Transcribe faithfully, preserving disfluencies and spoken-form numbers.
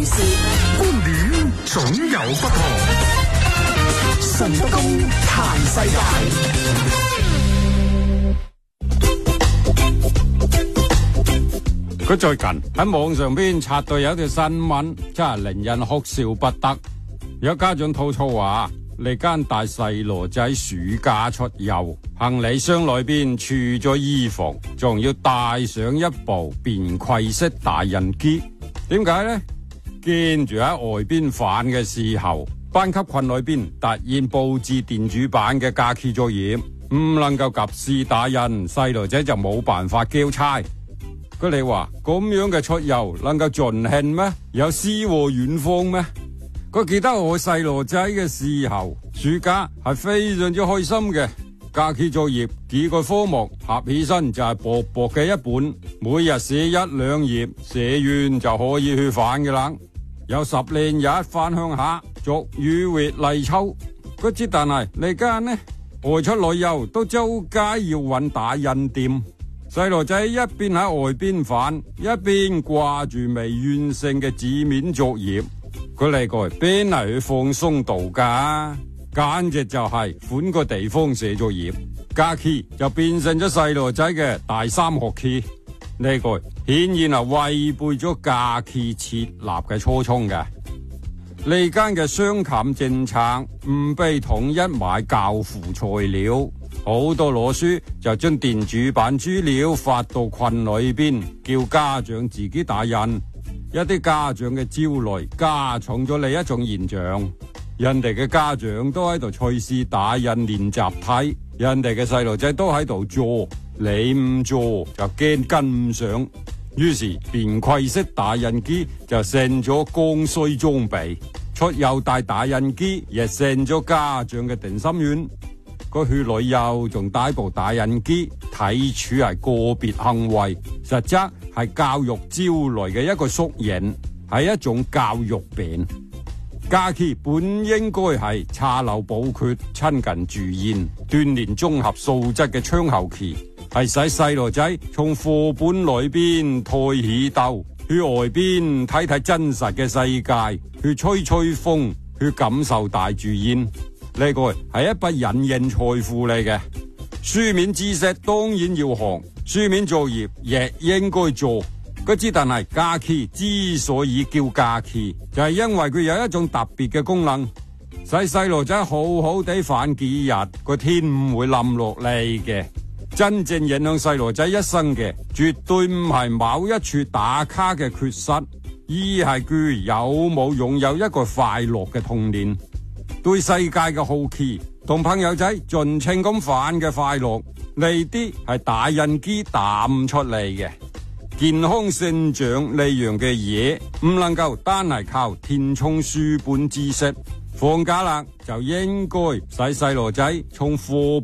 觀點總有不同，順德公看世界。 佢最近喺網上邊刷到有條新聞，真係令人哭笑不得。有家長吐槽話，你間帶細路仔暑假出遊，行李箱裏邊儲咗衣服，仲要帶上一部便攜式打印機。點解呢？見住喺外邊返嘅時候，班級群裏邊突然佈置電子版嘅假期作業，唔能夠及時打印，細路仔就冇辦法交差。佢哋話咁樣嘅出遊能夠盡興咩？有詩和遠方咩？佢記得我細路仔嘅時候，暑假係非常之開心嘅。假期作業幾個科目合起身就係薄薄嘅一本，每日寫一兩頁，寫完就可以去返嘅啦。有十年日返鄉下，俗語活泥鰍。佢知但係你家呢外出旅遊都周街要揾打印店。細路仔一邊喺外邊返，一邊掛住未完成嘅紙面作業，佢嚟個邊係去放鬆度假，簡直就係換個地方寫作業。假期就變成咗細路仔嘅第三學期，呢個顯然係違背咗假期設立嘅初衷嘅。呢間嘅雙減政策唔被統一買教輔材料。好多攞書就將電子版資料發到群裏邊，叫家長自己打印。一啲家長嘅焦慮加重咗另一種現象，人哋嘅家長都喺度隨時打印練習題，人哋嘅細路仔都喺度做，你唔做就驚跟唔上。於是便攜式打印機就成咗剛需裝備，出遊帶打印機亦成咗家長嘅定心丸。佢去旅遊仲帶部打印機，睇處係個別行為，實質係教育焦慮嘅一個縮影，係一種教育病。假期本應該係查漏補缺、親近自然、鍛煉綜合素質嘅窗口期，係使細路仔從課本裏邊抬起頭，去外邊睇睇真實嘅世界，去吹吹風，去感受大自然。呢個係一筆隱形財富嚟嘅。書面知識當然要學，書面作業亦應該做。佢知但係假期之所以叫假期，就係因為佢有一種特別嘅功能，使細路仔好好地返幾日，個天唔會冧落嚟嘅。真正影響細路仔一生嘅，絕對唔係某一處打卡嘅缺失，而係佢有冇擁有一個快樂嘅童年。對世界嘅好奇，同朋友仔盡情咁返嘅快樂，呢啲係打印機打唔出嚟嘅。健康成長呢樣嘅嘢，唔能夠單係靠填充書本知識。放假啦，就應該使細路仔從課